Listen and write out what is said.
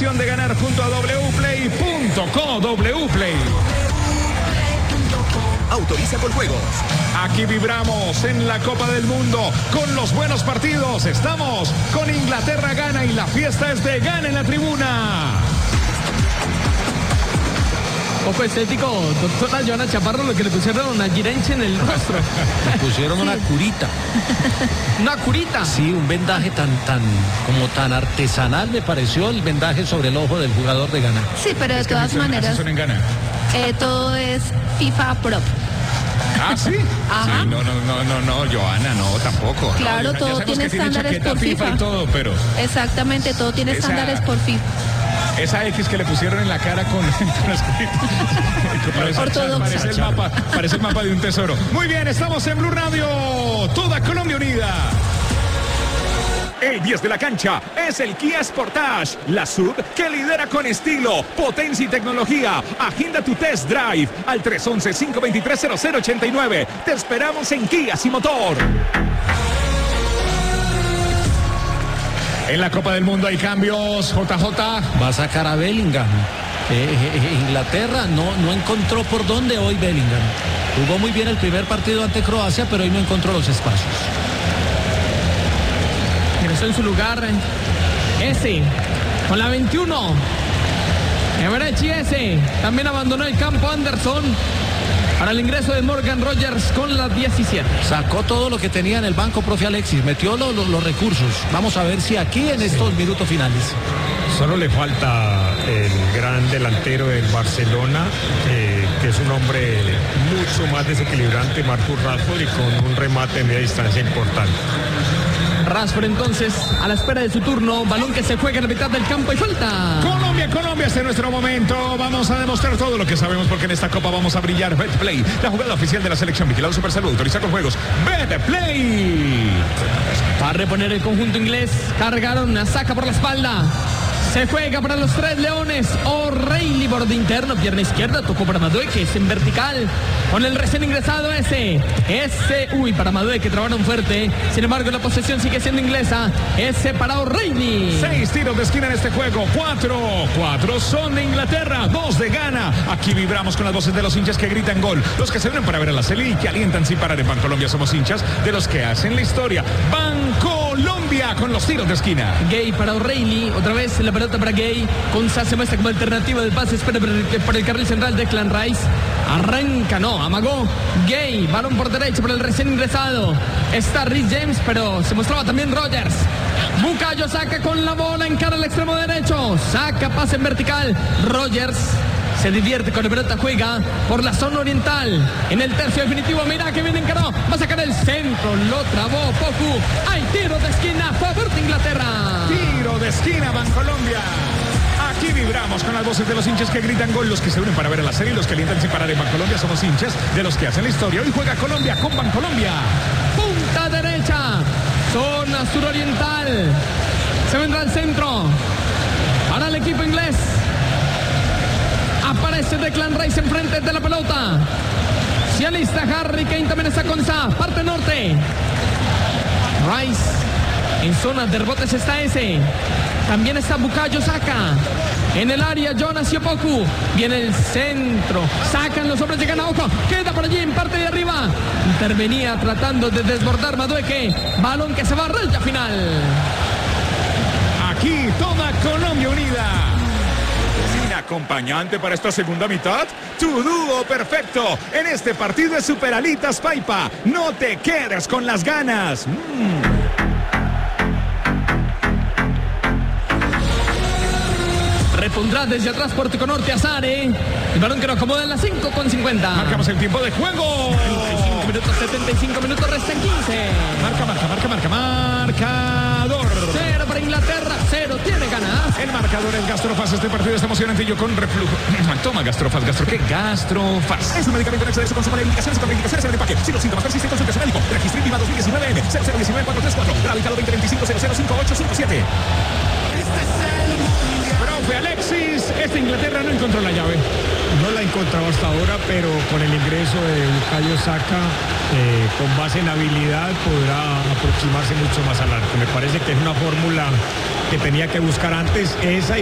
emoción de ganar junto a wplay.co. Wplay. Autoriza con juegos. Aquí vibramos en la Copa del Mundo con los buenos partidos. Estamos con Inglaterra gana y la fiesta es de Gana en la tribuna. Poco estético, doctora Joana Chaparro, lo que le pusieron una girenche en el rostro. Le pusieron una curita. ¿Una curita? Sí, un vendaje tan artesanal me pareció el vendaje sobre el ojo del jugador de Ghana. Sí, pero de todas maneras, Son en Ghana. todo es FIFA Pro. ¿Ah, sí? Ajá. Sí, no, Joana, no, tampoco. Claro, Ya todo sabemos tiene que estándares chaqueta por FIFA. y todo, pero Exactamente, todo tiene estándares por FIFA. esa X que le pusieron en la cara con Ortodoxa. parece el mapa de un tesoro. Muy bien, estamos en Blue Radio, toda Colombia unida. El 10 de la cancha es el Kia Sportage, la SUV que lidera con estilo, potencia y tecnología. Agenda tu test drive al 311-523-0089. Te esperamos en Kia y Motor. En la Copa del Mundo hay cambios, JJ. Va a sacar a Bellingham. Inglaterra no encontró por dónde hoy Bellingham. Jugó muy bien el primer partido ante Croacia, pero hoy no encontró los espacios. Ingresó en su lugar ese, con la 21. Everechi ese. También abandonó el campo Anderson para el ingreso de Morgan Rogers con la 17. Sacó todo lo que tenía en el banco, profe Alexis. Metió los recursos. Vamos a ver si aquí en estos minutos finales. Solo le falta el gran delantero del Barcelona, que es un hombre mucho más desequilibrante, Marcus Rashford, y con un remate de media distancia importante. Rashford entonces a la espera de su turno, balón que se juega en la mitad del campo y falta. Colombia, este es nuestro momento. Vamos a demostrar todo lo que sabemos porque en esta Copa vamos a brillar. Betplay, la jugada oficial de la selección, vigilado Supersalud, autoriza con juegos. Betplay. Va a reponer el conjunto inglés, cargaron, la saca por la espalda. Se juega para los tres leones. O'Reilly, borde interno, pierna izquierda, tocó para Madueque, es en vertical. Con el recién ingresado para Madueque, trabaron fuerte. Sin embargo, la posesión sigue siendo inglesa. Ese para O'Reilly. 6 tiros de esquina en este juego. 4 son de Inglaterra, 2 de Ghana. Aquí vibramos con las voces de los hinchas que gritan gol. Los que se unen para ver a la Celi y que alientan sin parar. En Bancolombia somos hinchas de los que hacen la historia. Bancolombia con los tiros de esquina. Gay para O'Reilly, otra vez la pelota para Gay. Conza se muestra como alternativa del pase, espera por el carril central de Clan Rice. Arranca, amagó. Gay, balón por derecha para el recién ingresado. Está Rhys James, pero se mostraba también Rogers. Bukayo saca con la bola, encara al extremo derecho. Saca, pase en vertical. Rogers se divierte con la pelota, juega por la zona oriental. En el tercio definitivo, mira que viene encaró. Va a sacar el centro, lo trabó Poku. Hay tiro de esquina a favor de Inglaterra. Tiro de esquina, Bancolombia. Aquí vibramos con las voces de los hinchas que gritan gol, los que se unen para ver a la serie, los que alientan sin parar en Bancolombia. Somos hinchas de los que hacen la historia. Hoy juega Colombia con Bancolombia. Punta derecha, zona suroriental. Se vendrá al centro para el equipo inglés. Aparece Declan Rice enfrente de la pelota. Se alista Harry Kane, también está con Sa. Parte norte. Rice en zona de rebotes está ese. También está Bukayo Saka. En el área, Jonas Yopoku. Viene el centro. Sacan los hombres de Ghana. Ojo. Queda por allí en parte de arriba. Intervenía tratando de desbordar Madueque. Balón que se va a raya final. Aquí toda Colombia unida. Sin acompañante para esta segunda mitad, tu dúo perfecto en este partido de Superalitas Paipa. No te quedes con las ganas. Repondrá desde atrás Puerto Norte Azare. El balón que lo acomoda en la 5:50. Marcamos el tiempo de juego. 75 minutos, 75 minutos, restan 15. Marcador. 0 para Inglaterra, 0 tiene ganas. El marcador es Gastrofaz. Este partido está emocionante y yo con reflujo. Toma Gastrofaz, ¿qué? Gastrofaz. Es un medicamento en exceso, consumo de indicaciones y contraindicaciones en el empaque. Si los síntomas persisten, consulte a su médico. Registro INVIMA 2019 0019-434. Radicado 2025-005857. Profe Alexis, esta Inglaterra no encontró la llave. No la ha encontrado hasta ahora, pero con el ingreso de Bukayo Saka, con base en habilidad, podrá aproximarse mucho más al arco. Me parece que es una fórmula que tenía que buscar antes, esa